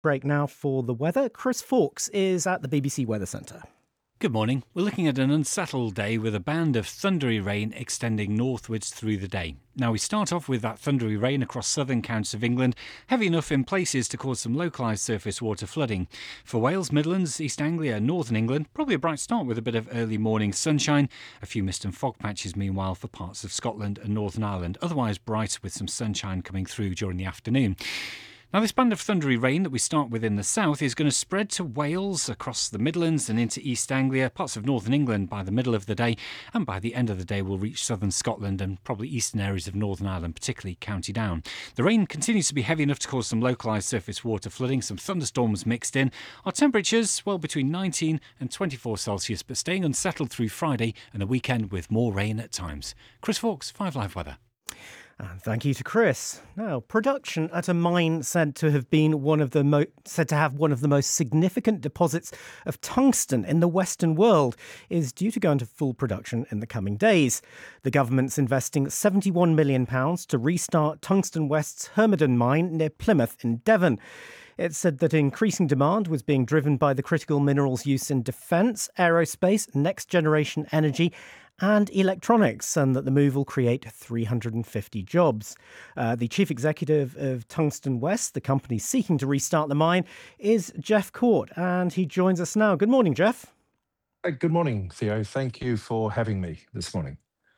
Break now for the weather. Chris Fawkes is at the BBC Weather Centre. Good morning. We're looking at an unsettled day with a band of thundery rain extending northwards through the day. Now, we start off with that thundery rain across southern counties of England, heavy enough in places to cause some localised surface water flooding. For Wales, Midlands, East Anglia and northern England, probably a bright start with a bit of early morning sunshine. A few mist and fog patches, meanwhile, for parts of Scotland and Northern Ireland. Otherwise bright with some sunshine coming through during the afternoon. Now, this band of thundery rain that we start with in the south is going to spread to Wales, across the Midlands and into East Anglia, parts of northern England by the middle of the day, and by the end of the day will reach southern Scotland and probably eastern areas of Northern Ireland, particularly County Down. The rain continues to be heavy enough to cause some localised surface water flooding, some thunderstorms mixed in. Our temperatures, well, between 19 and 24 Celsius, but staying unsettled through Friday and the weekend with more rain at times. Chris Fawkes, 5 Live Weather. And thank you to Chris. Now, production at a mine said to have one of the most significant deposits of tungsten in the Western world is due to go into full production in the coming days. The government's investing £71 million to restart Tungsten West's Hermodon mine near Plymouth in Devon. It said that increasing demand was being driven by the critical minerals use in defence, aerospace, next-generation energy and electronics, and that the move will create 350 jobs. The chief executive of Tungsten West, the company seeking to restart the mine, is Jeff Court, and he joins us now. Good morning, Jeff. Good morning, Theo. Thank you for having me this morning.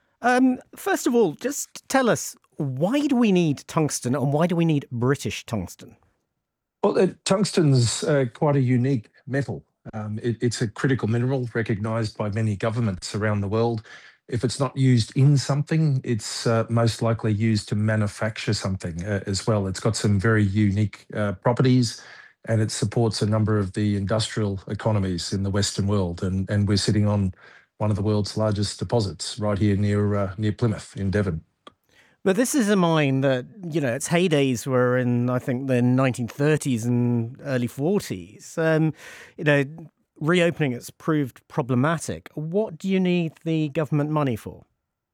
First of all, just tell us, why do we need tungsten and why do we need British tungsten? Well, tungsten's quite a unique metal. It's a critical mineral recognised by many governments around the world. If it's not used in something, it's most likely used to manufacture something as well. It's got some very unique properties, and it supports a number of the industrial economies in the Western world. And we're sitting on one of the world's largest deposits right here near Plymouth in Devon. But this is a mine that, its heydays were in, I think, the 1930s and early 40s. Reopening it's proved problematic. What do you need the government money for?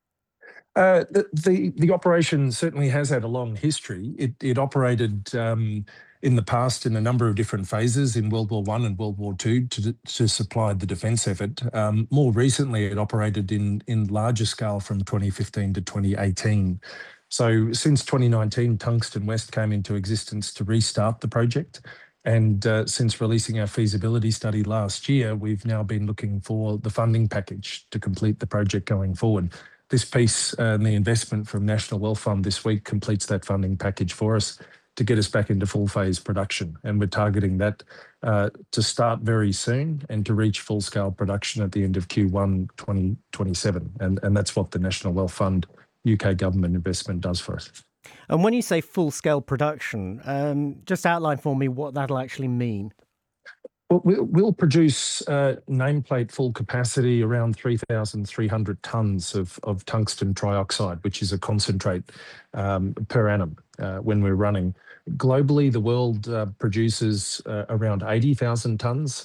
The operation certainly has had a long history. It operated in the past in a number of different phases in World War I and World War II to supply the defence effort. More recently, it operated in larger scale from 2015 to 2018. So since 2019, Tungsten West came into existence to restart the project. And since releasing our feasibility study last year, we've now been looking for the funding package to complete the project going forward. This piece and the investment from National Wealth Fund this week completes that funding package for us to get us back into full phase production. And we're targeting that to start very soon and to reach full scale production at the end of Q1 2027. And that's what the National Wealth Fund UK government investment does for us. And when you say full scale production, just outline for me what that'll actually mean. Well, we'll produce nameplate full capacity around 3,300 tonnes of tungsten trioxide, which is a concentrate per annum when we're running. Globally, the world produces around 80,000 tonnes